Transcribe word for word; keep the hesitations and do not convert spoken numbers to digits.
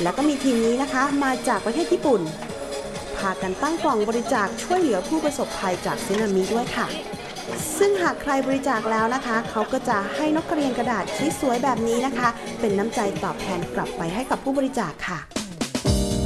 แล้วก็มีทีมนี้นะคะมาจากประเทศญี่ปุ่นพากันตั้งกล่องบริจาคช่วยเหลือผู้ประสบภัยจากสึนามิด้วยค่ะซึ่งหากใครบริจาคแล้วนะคะเขาก็จะให้นกกระเรียนกระดาษที่สวยแบบนี้นะคะเป็นน้ำใจตอบแทนกลับไปให้กับผู้บริจาคค่ะ